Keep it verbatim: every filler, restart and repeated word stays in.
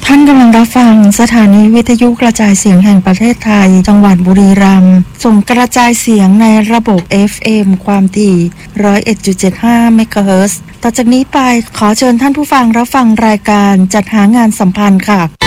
ท่านกำลังรับฟังสถานีวิทยุกระจายเสียงแห่งประเทศไทยจังหวัดบุรีรัมย์ส่งกระจายเสียงในระบบ เอฟ เอ็ม ความถี่ หนึ่งศูนย์เอ็ดจุดเจ็ดห้า เมกะเฮิรตซ์ ต่อจากนี้ไปขอเชิญท่านผู้ฟังรับฟังรายการจัดหางานสัมพันธ์ค่ะ